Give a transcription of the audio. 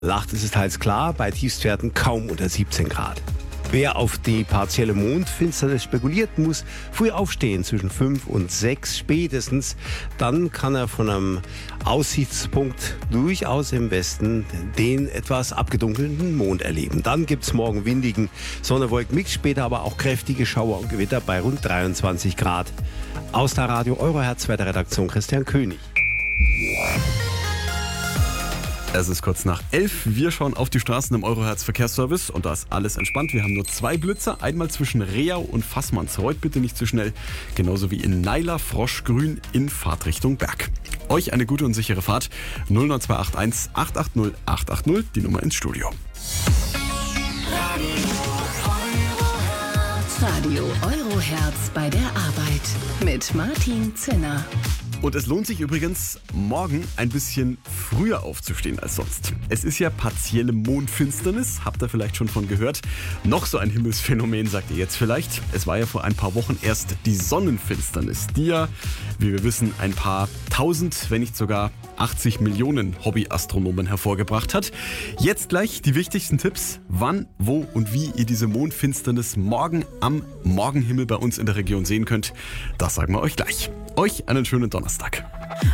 Nacht ist es teils klar, bei Tiefstwerten kaum unter 17 Grad. Wer auf die partielle Mondfinsternis spekuliert, muss früh aufstehen, zwischen 5 und 6 spätestens. Dann kann er von einem Aussichtspunkt durchaus im Westen den etwas abgedunkelten Mond erleben. Dann gibt es morgen windigen Sonne-Wolken-Mix, später aber auch kräftige Schauer und Gewitter bei rund 23 Grad. Aus der Radio Eurohertz Wetterredaktion Christian König. Es ist kurz nach 11. Wir schauen auf die Straßen im Eurohertz Verkehrsservice und da ist alles entspannt. Wir haben nur 2 Blitzer, einmal zwischen Reau und Fassmannsreuth, bitte nicht zu schnell, genauso wie in Naila Froschgrün in Fahrtrichtung Berg. Euch eine gute und sichere Fahrt. 09281 880 880, die Nummer ins Studio. Radio Eurohertz bei der Arbeit mit Martin Zinner. Und es lohnt sich übrigens, morgen ein bisschen früher aufzustehen als sonst. Es ist ja partielle Mondfinsternis, habt ihr vielleicht schon von gehört. Noch so ein Himmelsphänomen, sagt ihr jetzt vielleicht. Es war ja vor ein paar Wochen erst die Sonnenfinsternis, die ja, wie wir wissen, ein paar tausend, wenn nicht sogar 80 Millionen Hobbyastronomen hervorgebracht hat. Jetzt gleich die wichtigsten Tipps, wann, wo und wie ihr diese Mondfinsternis morgen am Morgenhimmel bei uns in der Region sehen könnt. Das sagen wir euch gleich. Euch einen schönen Donnerstag.